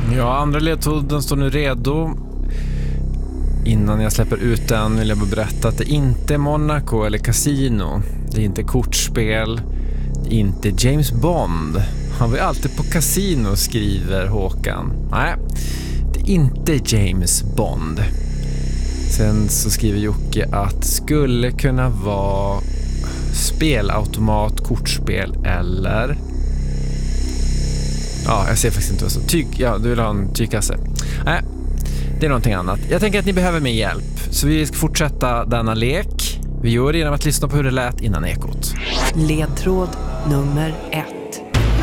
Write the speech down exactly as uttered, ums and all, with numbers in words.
Ja, andra ledtråden står nu redo. Innan jag släpper ut den vill jag bara berätta att det inte är Monaco eller Casino. Det är inte kortspel. Det är inte James Bond. Han var ju alltid på Casino, skriver Håkan. Nej, det är inte James Bond. Sen så skriver Jocke att skulle kunna vara spelautomat, kortspel eller... Ja, jag ser faktiskt inte vad så. Tyg, ja, du vill ha en tygkasse. Nej, det är någonting annat. Jag tänker att ni behöver min hjälp. Så vi ska fortsätta denna lek. Vi gör det genom att lyssna på hur det lät innan ekot. Ledtråd nummer ett.